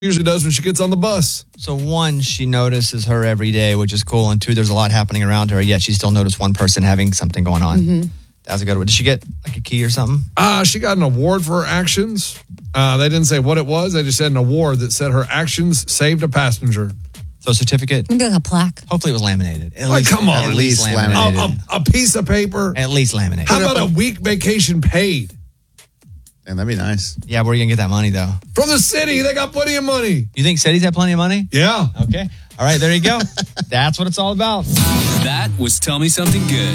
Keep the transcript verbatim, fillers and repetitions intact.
usually does when she gets on the bus. So one, she notices her every day, which is cool. And two, there's a lot happening around her, yet she still noticed one person having something going on. Mm-hmm. That was a good one. Did she get like a key or something? Uh, she got an award for her actions. Uh, they didn't say what it was. They just said an award that said her actions saved a passenger. So a certificate? Maybe like a plaque. Hopefully it was laminated. At Like, least, come on. At least laminated. A, a, a piece of paper. At least laminated. How about a week vacation paid? And that'd be nice. Yeah, where are you going to get that money, though? From the city. They got plenty of money. You think cities have plenty of money? Yeah. Okay. All right, there you go. That's what it's all about. That was Tell Me Something Good.